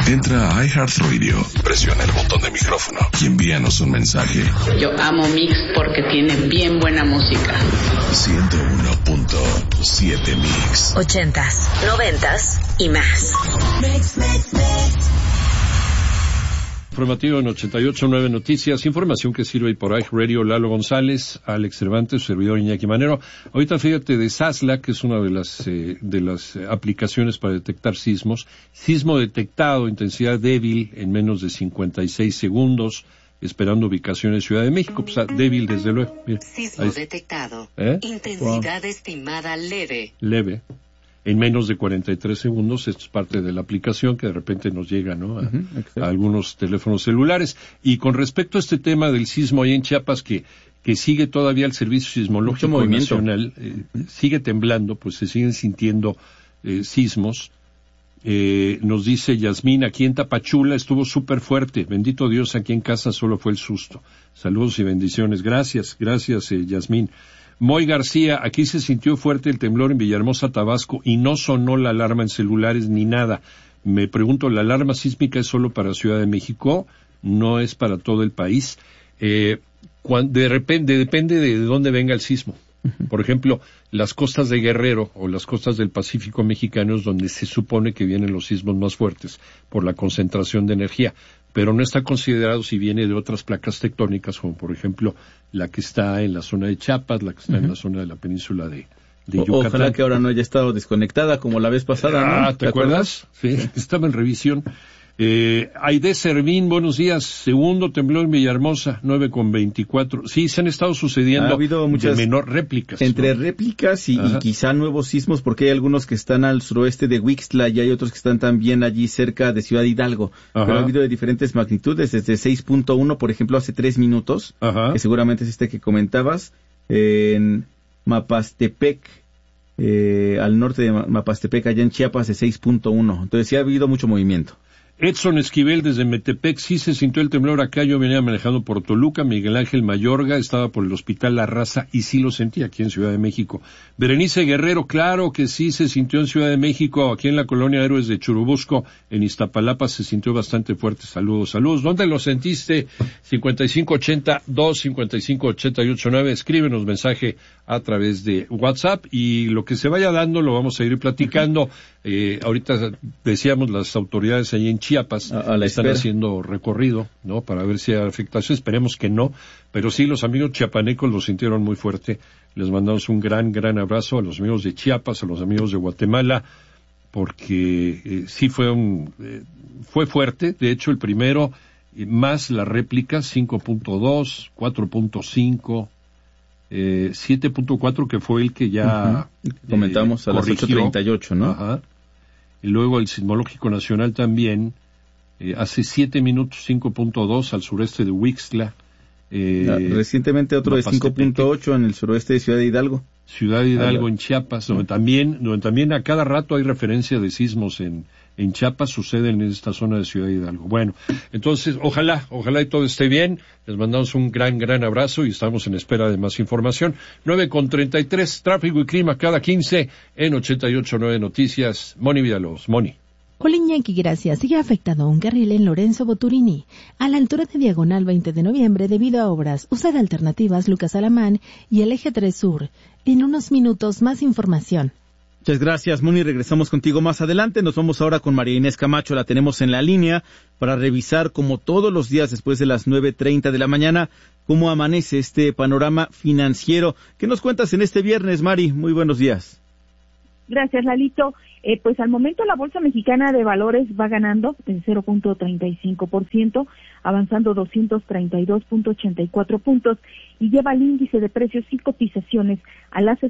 Entra a iHeartRadio, presiona el botón de micrófono y envíanos un mensaje. Yo amo Mix porque tiene bien buena música. 101.7 Mix. 80s, 90s y más. Mix. Informativo en 88.9 Noticias, información que sirve por iHeartRadio. Lalo González, Alex Cervantes, su servidor Iñaki Manero. Ahorita fíjate de Sasla, que es una de las aplicaciones para detectar sismos. Sismo detectado, intensidad débil en menos de 56 segundos, esperando ubicación en Ciudad de México. Pues débil desde luego. Mira, sismo detectado, intensidad estimada leve. Leve. En menos de 43 segundos, esto es parte de la aplicación que de repente nos llega, ¿no? A algunos teléfonos celulares. Y con respecto a este tema del sismo ahí en Chiapas, que sigue todavía el Servicio Sismológico Nacional, sigue temblando, pues se siguen sintiendo sismos. Nos dice Yasmín, aquí en Tapachula estuvo súper fuerte. Bendito Dios, aquí en casa solo fue el susto. Saludos y bendiciones. Gracias, Yasmín. Moy García, aquí se sintió fuerte el temblor en Villahermosa, Tabasco, y no sonó la alarma en celulares ni nada. Me pregunto, ¿la alarma sísmica es solo para Ciudad de México? ¿No es para todo el país? De repente, depende de dónde venga el sismo. Por ejemplo, las costas de Guerrero o las costas del Pacífico mexicano es donde se supone que vienen los sismos más fuertes por la concentración de energía, pero no está considerado si viene de otras placas tectónicas, como por ejemplo la que está en la zona de Chiapas, la que está en la zona de la península de Yucatán. Ojalá que ahora no haya estado desconectada como la vez pasada, ¿no? ¿Te acuerdas? Sí, estaba en revisión. Aide Servín, buenos días. Segundo temblor en Villahermosa, 9:24. Sí, se han estado sucediendo. Ha habido muchas de menor réplicas. Entre réplicas y quizá nuevos sismos, porque hay algunos que están al suroeste de Huixtla y hay otros que están también allí cerca de Ciudad Hidalgo. Pero ha habido de diferentes magnitudes, desde 6.1, por ejemplo, hace 3 minutos, que seguramente es que comentabas, en Mapastepec, al norte de Mapastepec, allá en Chiapas, de 6.1. Entonces sí ha habido mucho movimiento. Edson Esquivel desde Metepec, sí se sintió el temblor acá, yo venía manejando por Toluca. Miguel Ángel Mayorga estaba por el Hospital La Raza y sí lo sentí aquí en Ciudad de México. Berenice Guerrero, claro que sí se sintió en Ciudad de México, aquí en la colonia Héroes de Churubusco, en Iztapalapa se sintió bastante fuerte. Saludos. ¿Dónde lo sentiste? 5582-558889, escríbenos mensaje a través de WhatsApp y lo que se vaya dando lo vamos a ir platicando. Ahorita decíamos las autoridades ahí en Chiapas están haciendo recorrido, ¿no? Para ver si hay afectación, esperemos que no, pero sí los amigos chiapanecos lo sintieron muy fuerte. Les mandamos un gran abrazo a los amigos de Chiapas, a los amigos de Guatemala, porque sí fue fuerte. De hecho, el primero, más la réplica, 5.2, 4.5, 7.4, que fue el que ya comentamos a las 8:38, ¿no? Ajá. Y luego el Sismológico Nacional también, hace 7 minutos, 5.2 al sureste de Huixtla. Recientemente otro de 5.8 en el suroeste de Ciudad de Hidalgo. Ciudad de Hidalgo en Chiapas, donde también a cada rato hay referencia de sismos en Chiapas, suceden en esta zona de Ciudad de Hidalgo. Bueno, entonces, ojalá y todo esté bien. Les mandamos un gran abrazo y estamos en espera de más información. 9:33, tráfico y clima cada 15 en 88.9 Noticias. Moni Villalobos. Moni. Hola Iñaki, gracias. Sigue afectado un carril en Lorenzo Boturini, a la altura de Diagonal 20 de noviembre debido a obras. Usa de alternativas Lucas Alamán y el Eje 3 Sur. En unos minutos más información. Muchas gracias, Moni. Regresamos contigo más adelante. Nos vamos ahora con María Inés Camacho. La tenemos en la línea para revisar, como todos los días después de las 9:30 de la mañana, cómo amanece este panorama financiero. ¿Qué nos cuentas en este viernes, Mari? Muy buenos días. Gracias, Lalito. Pues al momento la Bolsa Mexicana de Valores va ganando en 0.35%, avanzando 232.84 puntos y lleva el índice de precios y cotizaciones a las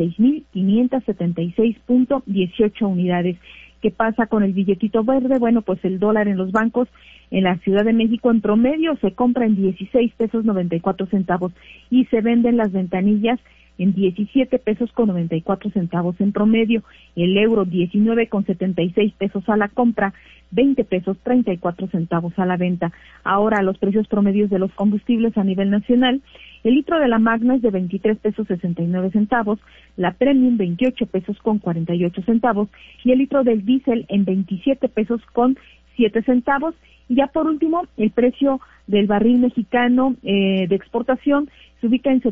66.576.18 unidades. ¿Qué pasa con el billetito verde? Bueno, pues el dólar en los bancos en la Ciudad de México en promedio se compra en 16 pesos 94 centavos y se venden las ventanillas en 17 pesos con 94 centavos en promedio, el euro 19,76 pesos a la compra, 20 pesos 34 centavos a la venta. Ahora los precios promedios de los combustibles a nivel nacional, el litro de la Magna es de 23 pesos 69 centavos, la Premium 28 pesos con 48 centavos y el litro del diésel en 27 pesos con 7 centavos. Y ya por último, el precio del barril mexicano de exportación se ubica en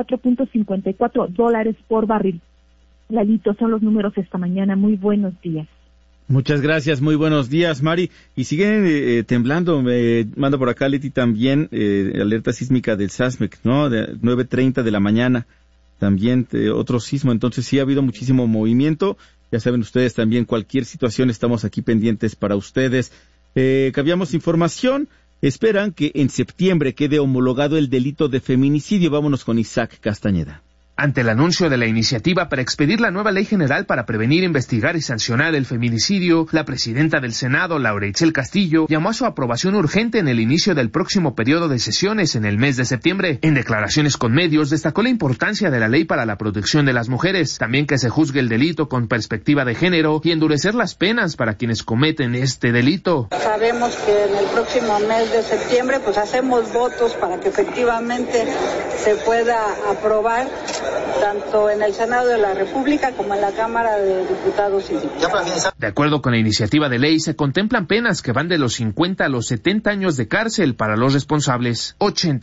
$74.54 por barril. Lalito, son los números esta mañana. Muy buenos días. Muchas gracias, muy buenos días, Mari. Y siguen temblando, me manda por acá Leti también, alerta sísmica del SASMEC, ¿no? De 9:30 de la mañana, también otro sismo, entonces sí ha habido muchísimo movimiento. Ya saben ustedes también, cualquier situación estamos aquí pendientes para ustedes. Cambiamos información, esperan que en septiembre quede homologado el delito de feminicidio. Vámonos con Isaac Castañeda. Ante el anuncio de la iniciativa para expedir la nueva ley general para prevenir, investigar y sancionar el feminicidio, la presidenta del Senado, Laura Itzel Castillo, llamó a su aprobación urgente en el inicio del próximo periodo de sesiones en el mes de septiembre. En declaraciones con medios, destacó la importancia de la ley para la protección de las mujeres, también que se juzgue el delito con perspectiva de género y endurecer las penas para quienes cometen este delito. Sabemos que en el próximo mes de septiembre pues hacemos votos para que efectivamente se pueda aprobar tanto en el Senado de la República como en la Cámara de Diputados y Diputadas. De acuerdo con la iniciativa de ley, se contemplan penas que van de los 50 a los 70 años de cárcel para los responsables.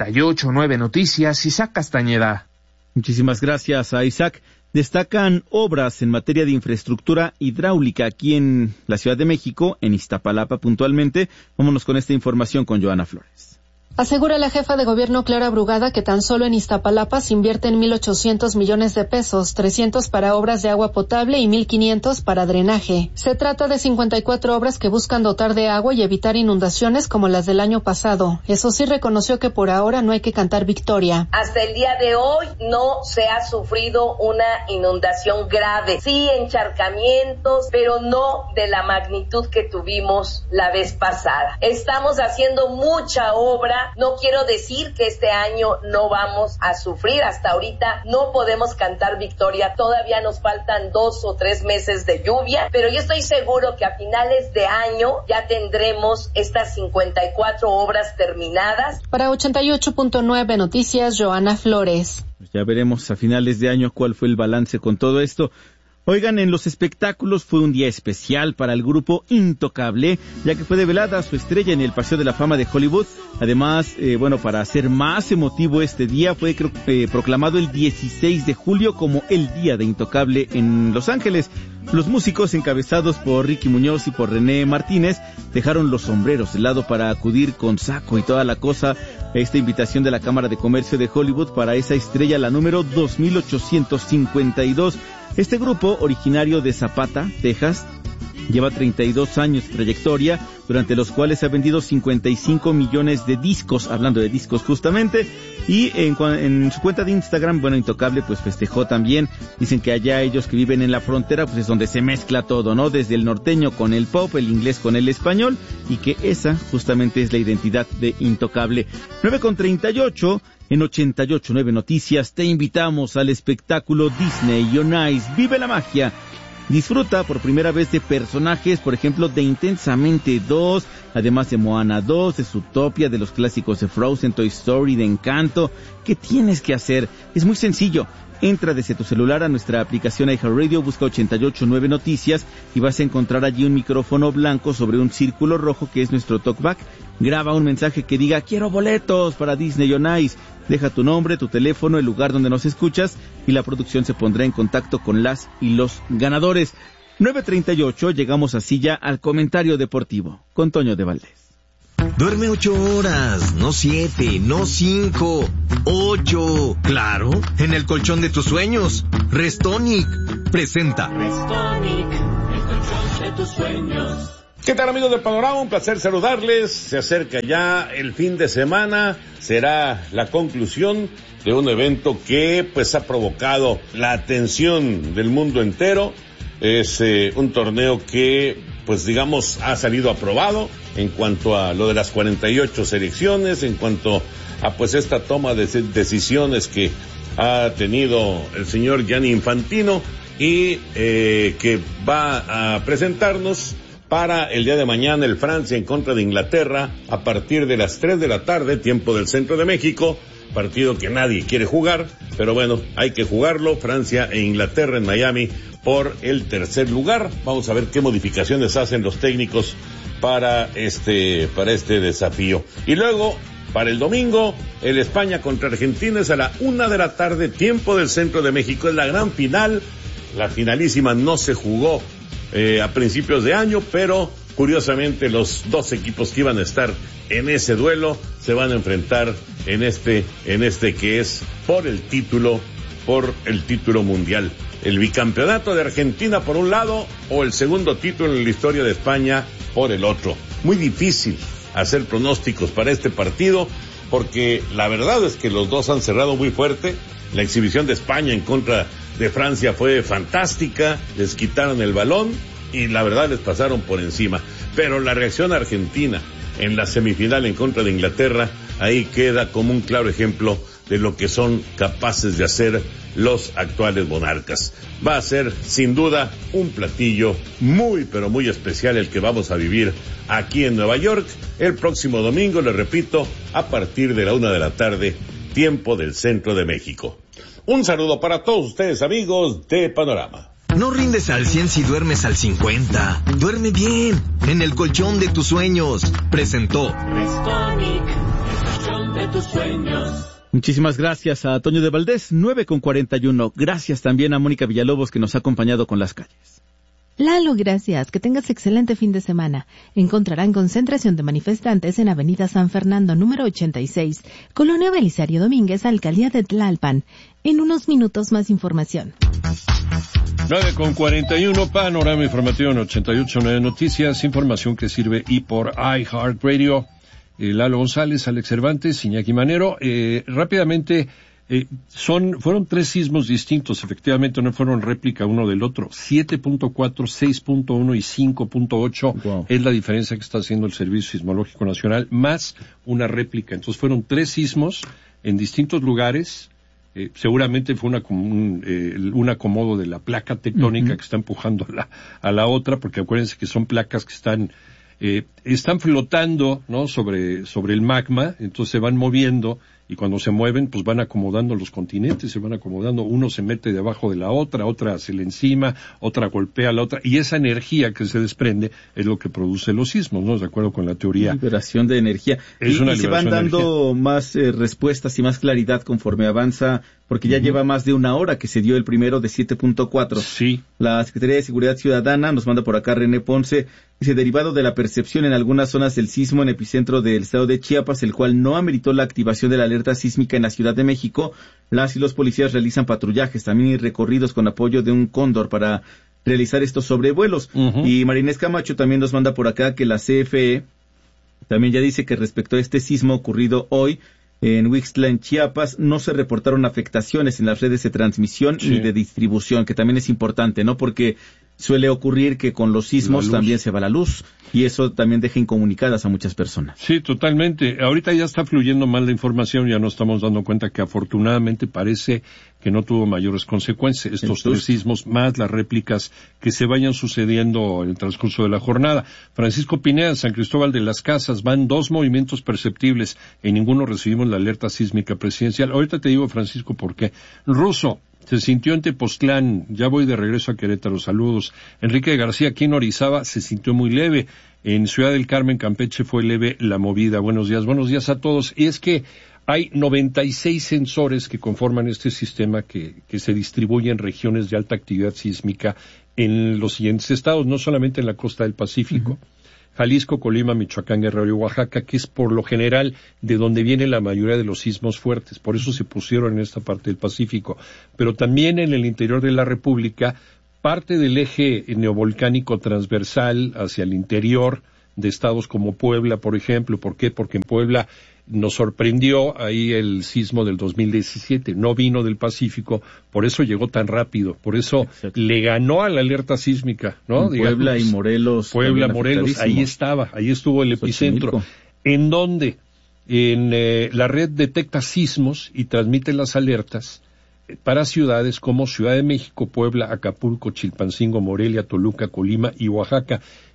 88.9 Noticias, Isaac Castañeda. Muchísimas gracias a Isaac. Destacan obras en materia de infraestructura hidráulica aquí en la Ciudad de México, en Iztapalapa puntualmente. Vámonos con esta información con Joana Flores. Asegura la jefa de gobierno Clara Brugada que tan solo en Iztapalapa se invierten 1,800 millones de pesos, 300 para obras de agua potable y 1,500 para drenaje. Se trata de 54 obras que buscan dotar de agua y evitar inundaciones como las del año pasado. Eso sí, reconoció que por ahora no hay que cantar victoria. Hasta el día de hoy no se ha sufrido una inundación grave. Sí, encharcamientos, pero no de la magnitud que tuvimos la vez pasada. Estamos haciendo mucha obra. No quiero decir que este año no vamos a sufrir. Hasta ahorita no podemos cantar victoria. Todavía nos faltan 2 o 3 meses de lluvia, pero yo estoy seguro que a finales de año ya tendremos estas 54 obras terminadas. Para 88.9 Noticias, Joana Flores. Ya veremos a finales de año cuál fue el balance con todo esto. Oigan, en los espectáculos fue un día especial para el grupo Intocable, ya que fue develada su estrella en el Paseo de la Fama de Hollywood. Además, para hacer más emotivo este día, fue proclamado el 16 de julio como el Día de Intocable en Los Ángeles. Los músicos, encabezados por Ricky Muñoz y por René Martínez, dejaron los sombreros de lado para acudir con saco y toda la cosa a esta invitación de la Cámara de Comercio de Hollywood para esa estrella, la número 2852. Este grupo, originario de Zapata, Texas, lleva 32 años de trayectoria, durante los cuales ha vendido 55 millones de discos, hablando de discos justamente, y en su cuenta de Instagram, Intocable, pues festejó también. Dicen que allá ellos que viven en la frontera, pues es donde se mezcla todo, ¿no? Desde el norteño con el pop, el inglés con el español, y que esa justamente es la identidad de Intocable. 9:38, en 88.9 Noticias, te invitamos al espectáculo Disney on Ice. Vive la magia. Disfruta por primera vez de personajes, por ejemplo, de Intensamente 2, además de Moana 2, de Zootopia, de los clásicos de Frozen, Toy Story, de Encanto. ¿Qué tienes que hacer? Es muy sencillo. Entra desde tu celular a nuestra aplicación iHeartRadio, busca 88.9 Noticias y vas a encontrar allí un micrófono blanco sobre un círculo rojo que es nuestro talkback. Graba un mensaje que diga: quiero boletos para Disney on Ice. Deja tu nombre, tu teléfono, el lugar donde nos escuchas y la producción se pondrá en contacto con las y los ganadores. 9:38, llegamos así ya al comentario deportivo con Toño de Valdés. Duerme 8 horas, no 7, no 5, 8. Claro, en el colchón de tus sueños. Restonic presenta. Restonic, el colchón de tus sueños. ¿Qué tal, amigos de Panorama? Un placer saludarles. Se acerca ya el fin de semana. Será la conclusión de un evento que pues ha provocado la atención del mundo entero. Es un torneo que pues digamos ha salido aprobado en cuanto a lo de las 48 selecciones, en cuanto a pues esta toma de decisiones que ha tenido el señor Gianni Infantino y que va a presentarnos para el día de mañana el Francia en contra de Inglaterra a partir de las 3 de la tarde, tiempo del centro de México. Partido que nadie quiere jugar, pero bueno, hay que jugarlo. Francia e Inglaterra en Miami por el tercer lugar. Vamos a ver qué modificaciones hacen los técnicos para este desafío. Y luego, para el domingo, el España contra Argentina es a la 1:00 p.m, tiempo del centro de México. Es la gran final. La finalísima no se jugó a principios de año, pero curiosamente los dos equipos que iban a estar en ese duelo se van a enfrentar en este que es por el título mundial. El bicampeonato de Argentina por un lado o el segundo título en la historia de España por el otro. Muy difícil hacer pronósticos para este partido porque la verdad es que los dos han cerrado muy fuerte. La exhibición de España en contra de Francia fue fantástica, les quitaron el balón y la verdad les pasaron por encima. Pero la reacción argentina en la semifinal en contra de Inglaterra, ahí queda como un claro ejemplo de lo que son capaces de hacer los actuales monarcas. Va a ser sin duda un platillo muy pero muy especial el que vamos a vivir aquí en Nueva York el próximo domingo, les repito, a partir de la 1:00 p.m, tiempo del centro de México. Un saludo para todos ustedes, amigos de Panorama. No rindes al 100 si duermes al 50. Duerme bien, en el colchón de tus sueños. Presentó Restonic, el colchón de tus sueños. Muchísimas gracias a Toño de Valdés, 9:41. Gracias también a Mónica Villalobos, que nos ha acompañado con las calles. Lalo, gracias. Que tengas excelente fin de semana. Encontrarán concentración de manifestantes en Avenida San Fernando, número 86, Colonia Belisario Domínguez, Alcaldía de Tlalpan. En unos minutos más información. 9:41, Panorama Informativo en 88.9 Noticias, información que sirve y por iHeartRadio. Lalo González, Alex Cervantes, Iñaki Manero. Rápidamente, fueron 3 sismos distintos, efectivamente no fueron réplica uno del otro. 7.4, 6.1 y 5.8 wow. Es la diferencia que está haciendo el Servicio Sismológico Nacional, más una réplica. Entonces fueron 3 sismos en distintos lugares. Seguramente fue un acomodo de la placa tectónica que está empujando a la otra, porque acuérdense que son placas que están flotando, ¿no? sobre el magma, entonces se van moviendo y cuando se mueven pues van acomodando los continentes, se van acomodando, uno se mete debajo de la otra se le encima, otra golpea a la otra, y esa energía que se desprende es lo que produce los sismos, ¿no? De acuerdo con la teoría. Liberación de energía. Y se van dando más respuestas y más claridad conforme avanza, porque ya lleva más de una hora que se dio el primero de 7.4. Sí. La Secretaría de Seguridad Ciudadana nos manda por acá René Ponce, dice, derivado de la percepción en algunas zonas del sismo en epicentro del estado de Chiapas, el cual no ameritó la activación de la alerta sísmica en la Ciudad de México, las y los policías realizan patrullajes, también recorridos con apoyo de un cóndor para realizar estos sobrevuelos. Y Marinés Camacho también nos manda por acá que la CFE también ya dice que respecto a este sismo ocurrido hoy en Huixtla, en Chiapas, no se reportaron afectaciones en las redes de transmisión ni de distribución, que también es importante, ¿no? Porque suele ocurrir que con los sismos también se va la luz y eso también deja incomunicadas a muchas personas. Sí, totalmente. Ahorita ya está fluyendo más la información, ya nos estamos dando cuenta que afortunadamente parece que no tuvo mayores consecuencias estos 3 sismos, más las réplicas que se vayan sucediendo en el transcurso de la jornada. Francisco Pineda, San Cristóbal de las Casas, van 2 movimientos perceptibles, en ninguno recibimos la alerta sísmica presidencial. Ahorita te digo, Francisco, por qué. Ruso se sintió en Tepoztlán, ya voy de regreso a Querétaro, saludos. Enrique García, aquí en Orizaba, se sintió muy leve. En Ciudad del Carmen, Campeche, fue leve la movida. Buenos días a todos. Y es que hay 96 sensores que conforman este sistema que se distribuye en regiones de alta actividad sísmica en los siguientes estados, no solamente en la costa del Pacífico. Jalisco, Colima, Michoacán, Guerrero y Oaxaca, que es por lo general de donde viene la mayoría de los sismos fuertes, por eso se pusieron en esta parte del Pacífico, pero también en el interior de la República, parte del eje neovolcánico transversal hacia el interior de estados como Puebla, por ejemplo. ¿Por qué? Porque en Puebla nos sorprendió ahí el sismo del 2017, no vino del Pacífico, por eso llegó tan rápido, por eso le ganó a la alerta sísmica, ¿no? Puebla y Morelos. Puebla, Morelos, ahí estuvo el epicentro. ¿En dónde? En la red detecta sismos y transmite las alertas para ciudades como Ciudad de México, Puebla, Acapulco, Chilpancingo, Morelia, Toluca, Colima y Oaxaca.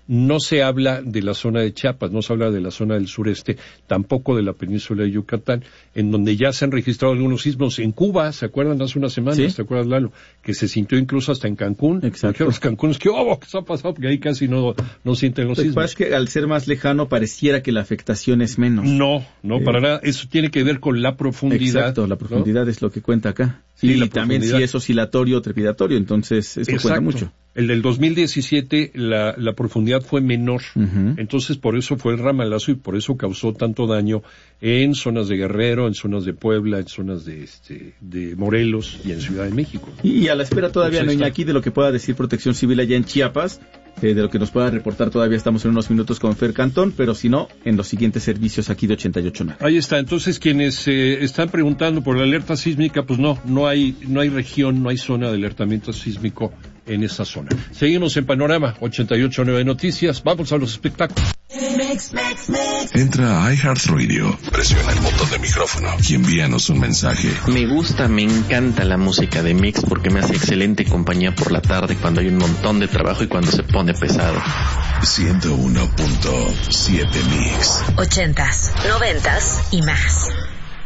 no se habla de la zona de Chiapas, no se habla de la zona del sureste, tampoco de la península de Yucatán, en donde ya se han registrado algunos sismos. En Cuba, ¿se acuerdan? Hace unas semanas, ¿sí? ¿Te acuerdas, Lalo? Que se sintió incluso hasta en Cancún. Exacto. Los Cancunes, ¿qué está pasando? Porque ahí casi no sienten los sismos. Lo que pasa es que al ser más lejano pareciera que la afectación es menos. No, para nada. Eso tiene que ver con la profundidad. Exacto, la profundidad, ¿no? Es lo que cuenta acá. Sí, y también si es oscilatorio o trepidatorio, entonces eso cuenta mucho. El del 2017 la profundidad fue menor, entonces por eso fue el ramalazo y por eso causó tanto daño en zonas de Guerrero, en zonas de Puebla, en zonas de Morelos y en Ciudad de México. Y a la espera todavía, no, Iñaki, de lo que pueda decir Protección Civil allá en Chiapas, de lo que nos pueda reportar todavía estamos en unos minutos con Fer Cantón, pero si no, en los siguientes servicios aquí de 88.9. Ahí está, entonces quienes están preguntando por la alerta sísmica, pues no hay región, no hay zona de alertamiento sísmico en esa zona. Seguimos en Panorama 88.9 Noticias, vamos a los espectáculos. Entra a iHeartRadio, presiona el botón de micrófono y envíanos un mensaje. Me encanta la música de Mix porque me hace excelente compañía por la tarde cuando hay un montón de trabajo y cuando se pone pesado. 101.7 Mix. 80s, 90s y más.